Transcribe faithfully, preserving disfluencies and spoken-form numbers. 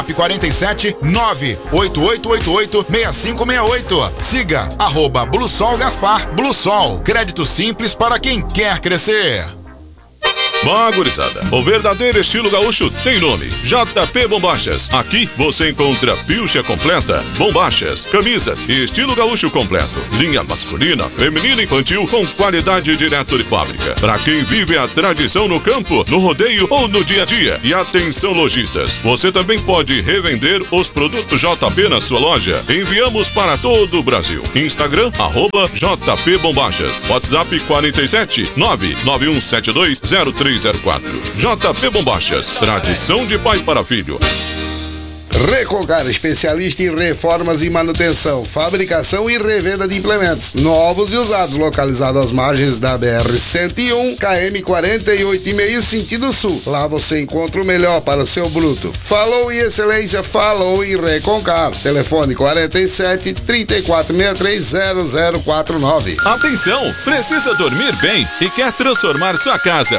quarenta e sete nove oito oito oito oito seis cinco seis oito. Siga arroba Bluesol Gaspar. Bluesol, crédito simples para quem quer crescer. Bah, gurizada, o verdadeiro estilo gaúcho tem nome: J P Bombachas. Aqui você encontra pilcha completa, bombachas, camisas e estilo gaúcho completo. Linha masculina, feminina e infantil com qualidade direto de fábrica. Pra quem vive a tradição no campo, no rodeio ou no dia a dia. E atenção, lojistas, você também pode revender os produtos J P na sua loja. Enviamos para todo o Brasil. Instagram, arroba J P Bombachas. WhatsApp quarenta e sete nove nove um sete dois zero três zero quatro. J P Bombachas, tradição de pai para filho. Reconcar, especialista em reformas e manutenção, fabricação e revenda de implementos novos e usados, localizado às margens da B R cento e um, K M quarenta e oito e meio, sentido sul. Lá você encontra o melhor para o seu bruto. Falou em excelência, falou em Reconcar. Telefone quarenta e sete, trinta e quatro sessenta e três, zero zero quatro nove. Atenção, precisa dormir bem e quer transformar sua casa